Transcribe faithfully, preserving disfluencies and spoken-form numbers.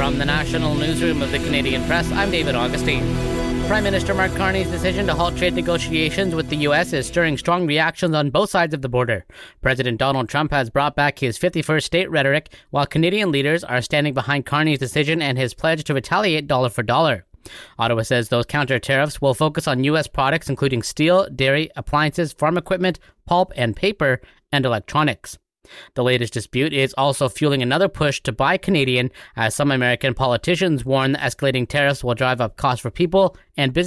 From the national newsroom of the Canadian Press, I'm David Augustine. Prime Minister Mark Carney's decision to halt trade negotiations with the U S is stirring strong reactions on both sides of the border. President Donald Trump has brought back his fifty-first state rhetoric, while Canadian leaders are standing behind Carney's decision and his pledge to retaliate dollar for dollar. Ottawa says those counter tariffs will focus on U S products including steel, dairy, appliances, farm equipment, pulp and paper, and electronics. The latest dispute is also fueling another push to buy Canadian, as some American politicians warn that escalating tariffs will drive up costs for people and businesses.